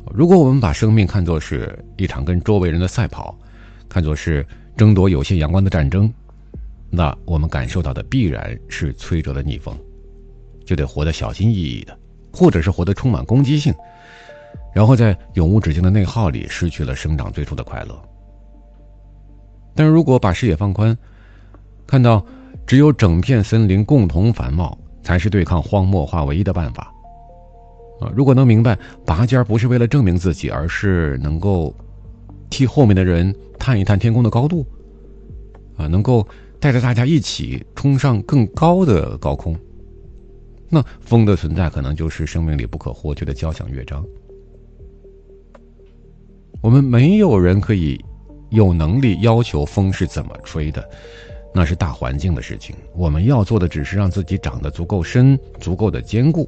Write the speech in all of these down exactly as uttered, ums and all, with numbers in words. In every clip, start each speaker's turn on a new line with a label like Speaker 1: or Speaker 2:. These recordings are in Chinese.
Speaker 1: 如果我们把生命看作是一场跟周围人的赛跑，看作是争夺有限阳光的战争，那我们感受到的必然是摧折的逆风，就得活得小心翼翼的，或者是活得充满攻击性，然后在永无止境的内耗里失去了生长最初的快乐。但如果把视野放宽，看到只有整片森林共同繁茂才是对抗荒漠化唯一的办法啊！如果能明白拔尖不是为了证明自己，而是能够替后面的人探一探天空的高度啊，能够带着大家一起冲上更高的高空，那风的存在可能就是生命里不可或缺的交响乐章。我们没有人可以有能力要求风是怎么吹的，那是大环境的事情，我们要做的只是让自己长得足够深，足够的坚固。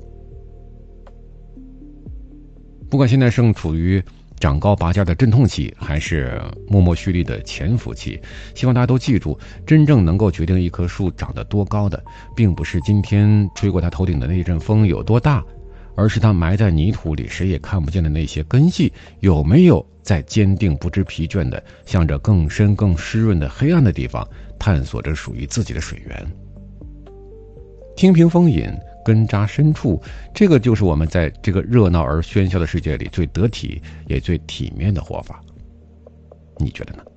Speaker 1: 不管现在正处于长高拔尖的阵痛期，还是默默蓄力的潜伏期，希望大家都记住，真正能够决定一棵树长得多高的，并不是今天吹过它头顶的那阵风有多大，而是它埋在泥土里谁也看不见的那些根系有没有在坚定不知疲倦地向着更深更湿润的黑暗的地方探索着属于自己的水源。听凭风饮，根扎深处，这个就是我们在这个热闹而喧嚣的世界里最得体也最体面的活法。你觉得呢？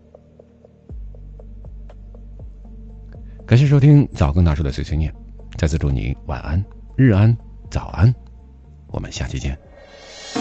Speaker 1: 感谢收听早更大叔的碎碎念，再次祝你晚安、日安、早安，我们下期见。